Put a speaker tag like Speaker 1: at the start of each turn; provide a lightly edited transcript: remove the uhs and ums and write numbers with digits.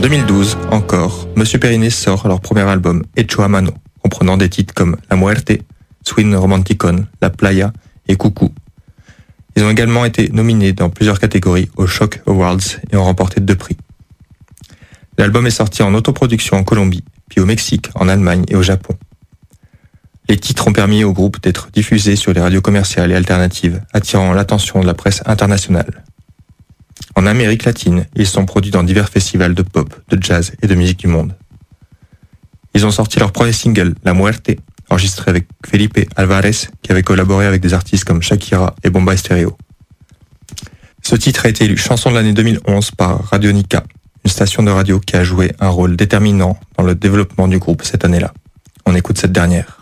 Speaker 1: 2012, encore, Monsieur Periné sort leur premier album, Hecho a Mano, comprenant des titres comme La Muerte, Swing Romanticon, La Playa et Coucou. Ils ont également été nominés dans plusieurs catégories aux Shock Awards et ont remporté 2 prix. L'album est sorti en autoproduction en Colombie, puis au Mexique, en Allemagne et au Japon. Les titres ont permis au groupe d'être diffusés sur les radios commerciales et alternatives, attirant l'attention de la presse internationale. En Amérique latine, ils sont produits dans divers festivals de pop, de jazz et de musique du monde. Ils ont sorti leur premier single, La Muerte, enregistré avec Felipe Alvarez, qui avait collaboré avec des artistes comme Shakira et Bombay Stereo. Ce titre a été élu chanson de l'année 2011 par Radionica, une station de radio qui a joué un rôle déterminant dans le développement du groupe cette année-là. On écoute cette dernière.